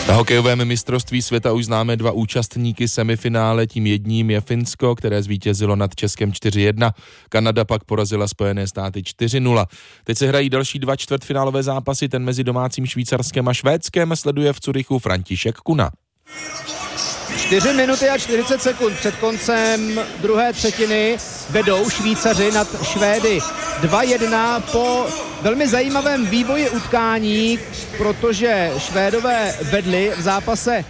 Na hokejovém mistrovství světa už známe 2 účastníky semifinále, tím jedním je Finsko, které zvítězilo nad Českem 4-1. Kanada pak porazila Spojené státy 4-0. Teď se hrají další 2 čtvrtfinálové zápasy, ten mezi domácím Švýcarskem a Švédskem sleduje v Curychu František Kuna. 4 minuty a 40 sekund před koncem druhé třetiny vedou Švýcaři nad Švédy 2-1 po velmi zajímavém vývoji utkání, protože Švédové vedli v zápase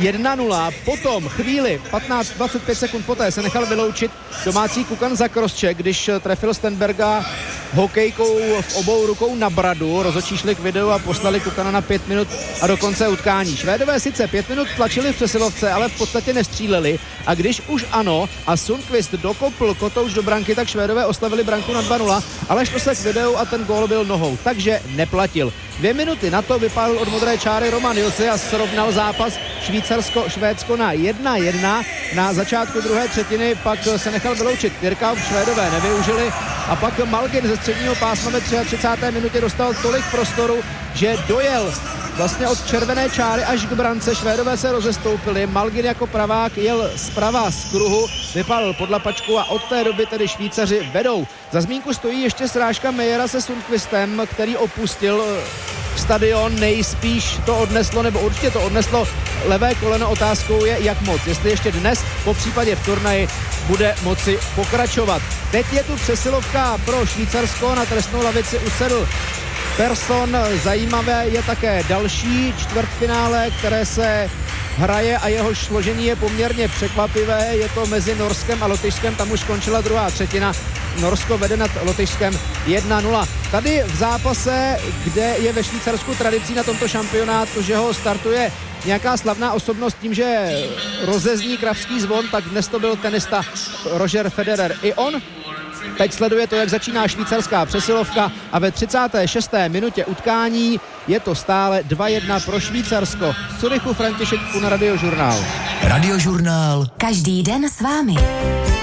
1-0, potom chvíli 15-25 sekund poté se nechal vyloučit domácí Kukan Zakrošček, když trefil Stenberga hokejkou v obou rukou na bradu. Rozhodčí šli k videu a poslali Kukana na 5 minut a do konce utkání. Švédové sice 5 minut tlačili v přesilovce, ale v podstatě nestříleli a když už ano a Sundqvist dokopl kotouč do branky, tak Švédové oslavili branku na 2-0, ale šlo se k videu a ten gól byl nohou, takže neplatil. 2 minuty na to vypálil od modré čáry Roman Ilse a srovnal zápas Švýcarsko-Švédsko na 1-1. Na začátku druhé třetiny pak se nechal vyloučit Tyrkau, Švédové nevyužili a pak Malgin ze středního pásma ve 33. minutě dostal tolik prostoru, že dojel vlastně od červené čáry až k brance. Švédové se rozestoupili, Malgin jako pravák jel zprava z kruhu, vypálil pod lapačku a od té doby tedy Švýcaři vedou. Za zmínku stojí ještě srážka Mejera se Sundqvistem, který opustil stadion, nejspíš to odneslo, nebo určitě to odneslo levé koleno. Otázkou je, jak moc, jestli ještě dnes, po případě v turnaji, bude moci pokračovat. Teď je tu přesilovka pro Švýcarsko, na trestnou lavici usedl Persson. Zajímavé je také další čtvrtfinále, které se hraje a jehož složení je poměrně překvapivé. Je to mezi Norskem a Lotyšskem, tam už skončila druhá třetina. Norsko vede nad Lotyšskem 1-0. Tady v zápase, kde je ve Švýcarsku tradicí na tomto šampionátu, že ho startuje nějaká slavná osobnost tím, že rozezní kravský zvon, tak dnes to byl tenista Roger Federer. I on teď sleduje to, jak začíná švýcarská přesilovka a ve 36. minutě utkání je to stále 2-1 pro Švýcarsko. Z Curychu František Kuna, Radiožurnál. Radiožurnál. Každý den s vámi.